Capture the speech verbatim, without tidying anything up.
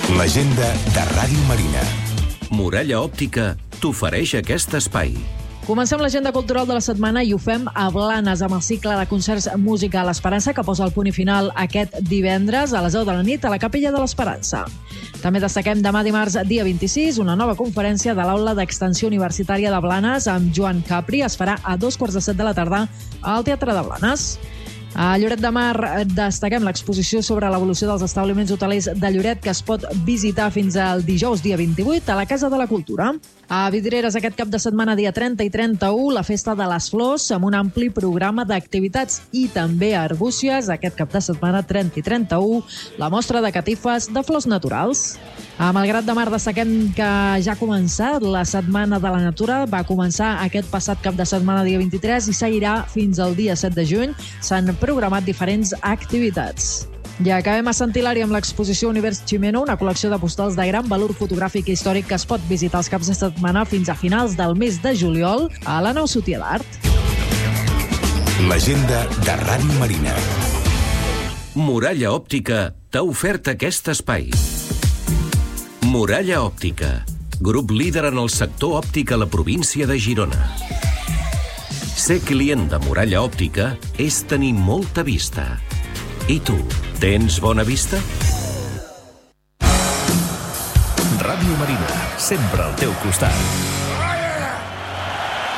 L'agenda de Ràdio Marina. Muralla Òptica t'ofereix aquest espai. Comencem l'agenda cultural de la setmana i ho fem a Blanes amb el cicle de concerts Música a l'Esperança que posa el punt i final aquest divendres a les deu de la nit a la Capella de l'Esperança. També destaquem demà dimarts, dia vint-i-sis, una nova conferència de l'Aula d'Extensió Universitària de Blanes amb Joan Capri. Es farà a dos quarts de set de la tarda al Teatre de Blanes. A Lloret de Mar destaquem l'exposició sobre l'evolució dels establiments hotelers de Lloret que es pot visitar fins al dijous, dia vint-i-vuit, a la Casa de la Cultura. A Vidreres aquest cap de setmana, dia trenta i trenta-u, la Festa de les Flors amb un ampli programa d'activitats i també a Arbúcies, aquest cap de setmana, trenta i trenta-u, la mostra de catifes de flors naturals. A Malgrat de Mar destaquem que ja ha començat la Setmana de la Natura, va començar aquest passat cap de setmana, dia vint-i-tres, i seguirà fins al dia set de juny. S'han programat diferents activitats. I acabem a Sant Hilari amb l'exposició Univers Ximeno, una col·lecció de postals de gran valor fotogràfic i històric que es pot visitar els caps de setmana fins a finals del mes de juliol a la Nau Sotier d'Art. L'agenda de Ràdio Marina. Muralla Òptica t'ha ofert aquest espai. Muralla Òptica, grup líder en el sector òptic a la província de Girona. Ser client de Muralla Òptica és tenir molta vista. I tu, tens bona vista? Ràdio Marina, sempre al teu costat.